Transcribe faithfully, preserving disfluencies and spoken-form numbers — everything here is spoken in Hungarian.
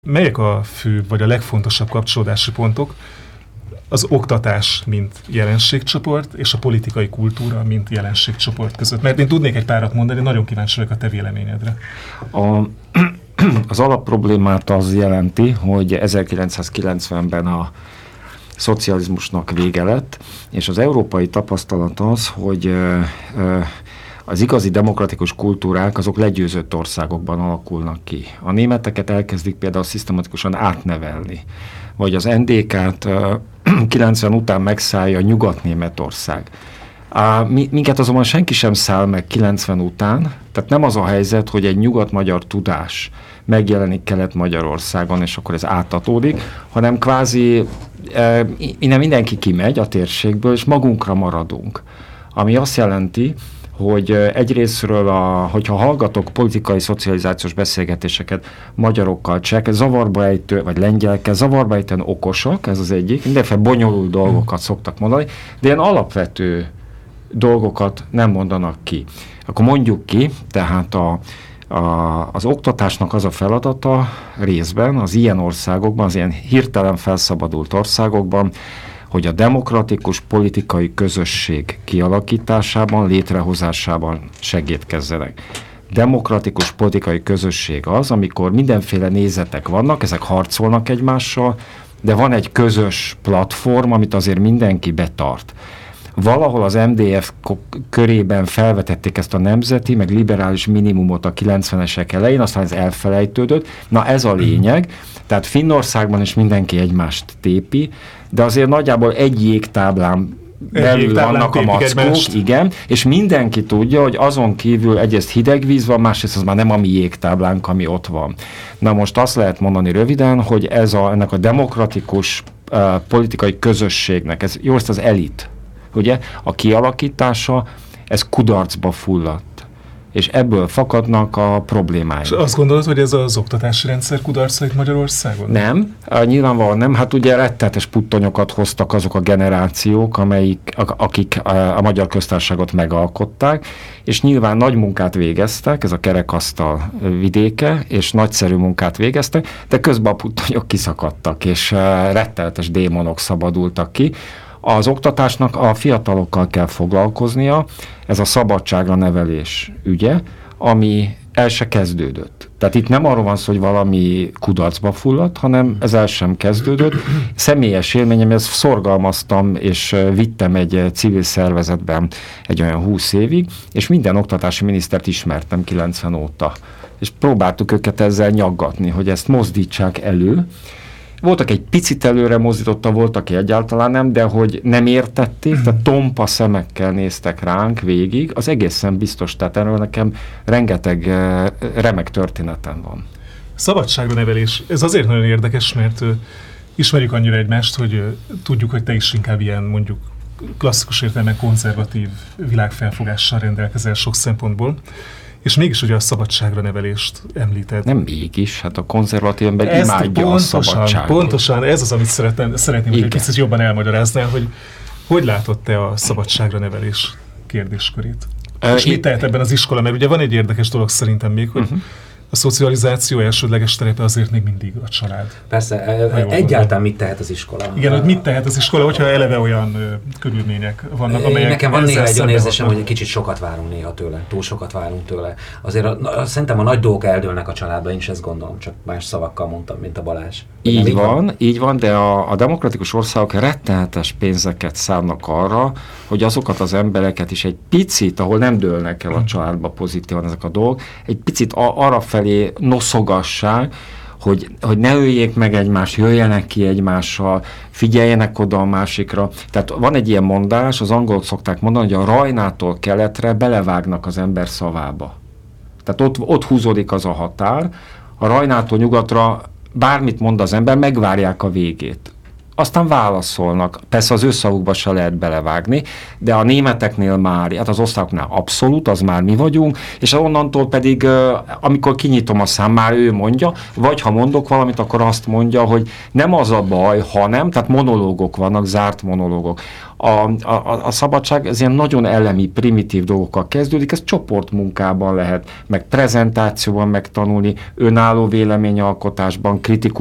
Melyek a fő, vagy a legfontosabb kapcsolódási pontok az oktatás, mint jelenségcsoport, és a politikai kultúra, mint jelenségcsoport között? Mert én tudnék egy párat mondani, nagyon kíváncsi vagyok a te véleményedre. A, az alapproblémát az jelenti, hogy ezerkilencszázkilencvenben a szocializmusnak vége lett, és az európai tapasztalat az, hogy ö, ö, az igazi demokratikus kultúrák azok legyőzött országokban alakulnak ki. A németeket elkezdik például szisztematikusan átnevelni, vagy az en dé ká-t kilencven után megszállja Nyugat-Németország. A, minket azonban senki sem száll meg kilencven után, tehát nem az a helyzet, hogy egy nyugat-magyar tudás megjelenik Kelet-Magyarországon, és akkor ez átadódik, hanem kvázi e, innen mindenki kimegy a térségből, és magunkra maradunk. Ami azt jelenti, hogy egyrészről, a, hogyha hallgatok politikai szocializációs beszélgetéseket magyarokkal, csehek, zavarba ejtő, vagy lengyelekkel, zavarba ejtően okosak, ez az egyik, mindenféle bonyolult dolgokat szoktak mondani, de ilyen alapvető dolgokat nem mondanak ki. Akkor mondjuk ki, tehát a, a, az oktatásnak az a feladata részben az ilyen országokban, az ilyen hirtelen felszabadult országokban, hogy a demokratikus politikai közösség kialakításában, létrehozásában segítkezzenek. Demokratikus politikai közösség az, amikor mindenféle nézetek vannak, ezek harcolnak egymással, de van egy közös platform, amit azért mindenki betart. Valahol az em dé ef körében felvetették ezt a nemzeti, meg liberális minimumot a kilencvenesek elején, aztán ez elfelejtődött. Na ez a lényeg, tehát Finnországban is mindenki egymást tépi, de azért nagyjából egy jégtáblán belül vannak a mackók, igen, és mindenki tudja, hogy azon kívül egyrészt hideg víz van, másrészt az már nem a mi jégtáblánk, ami ott van. Na most azt lehet mondani röviden, hogy ez a, ennek a demokratikus uh, politikai közösségnek, ez jó, ezt az elit, ugye, a kialakítása, ez kudarcba fulladt. És ebből fakadnak a problémáink. És azt gondolod, hogy ez az oktatási rendszer kudarca itt Magyarországon? Nem, nyilvánvalóan nem. Hát ugye rettenetes puttonyokat hoztak azok a generációk, amelyik, akik a magyar köztársaságot megalkották, és nyilván nagy munkát végeztek, ez a kerekasztal vidéke, és nagyszerű munkát végeztek, de közben a puttonyok kiszakadtak, és rettenetes démonok szabadultak ki. Az oktatásnak a fiatalokkal kell foglalkoznia, ez a szabadságra nevelés ügye, ami el se kezdődött. Tehát itt nem arról van szó, hogy valami kudarcba fulladt, hanem ez el sem kezdődött. Személyes élményem, ezt szorgalmaztam, és vittem egy civil szervezetben egy olyan húsz évig, és minden oktatási minisztert ismertem kilencven óta. És próbáltuk őket ezzel nyaggatni, hogy ezt mozdítsák elő. Voltak egy picit előre mozdította, voltak egyáltalán nem, de hogy nem értették, tehát tompa szemekkel néztek ránk végig, az egészen biztos, tehát erről nekem rengeteg uh, remek történetem van. Szabadságra nevelés, ez azért nagyon érdekes, mert uh, ismerjük annyira egymást, hogy uh, tudjuk, hogy te is inkább ilyen mondjuk klasszikus értelemben konzervatív világfelfogással rendelkezel sok szempontból. És mégis ugye a szabadságra nevelést említed. Nem mégis, hát a konzervatív ember imádja pontosan, a szabadságot. Pontosan, ez az, amit szeretném, szeretném hogy egy picit jobban elmagyaráznál, hogy hogy látod te a szabadságra nevelés kérdéskörét? Uh, és mit tehet ebben az iskola? Mert ugye van egy érdekes dolog szerintem még, hogy uh-huh. a szocializáció elsődleges terepe azért még mindig a család. Persze, egyáltalán mit tehet az iskola? Igen, hogy mit tehet az iskola, hogyha eleve olyan ö, körülmények vannak, amelyek... Nekem van néha egy olyan érzésem, hogy egy kicsit sokat várunk néha tőle, túl sokat várunk tőle. Azért a, a, szerintem a nagy dolgok eldőlnek a családban, én is ezt gondolom, csak más szavakkal mondtam, mint a Balázs. Így, így van, van, így van, de a, a demokratikus országok rettenetes pénzeket szánnak arra, hogy azokat az embereket is egy picit, ahol nem dőlnek el a családba pozitívan ezek a dolgok, egy picit a, arra felé noszogassák, hogy, hogy ne öljék meg egymást, jöjjenek ki egymással, figyeljenek oda a másikra. Tehát van egy ilyen mondás, az angolok szokták mondani, hogy a Rajnától keletre belevágnak az ember szavába. Tehát ott, ott húzódik az a határ, a Rajnától nyugatra bármit mond az ember, megvárják a végét. aztán válaszolnak. Persze az ő szavukba se lehet belevágni, de a németeknél már, hát az osztrákoknál abszolút, az már mi vagyunk, és onnantól pedig, amikor kinyitom a szám, már ő mondja, vagy ha mondok valamit, akkor azt mondja, hogy nem az a baj, hanem, tehát monológok vannak, zárt monológok. A, a, a szabadság, ez ilyen nagyon elemi, primitív dolgokkal kezdődik, ez csoportmunkában lehet, meg prezentációban megtanulni, önálló véleményalkotásban, kritikus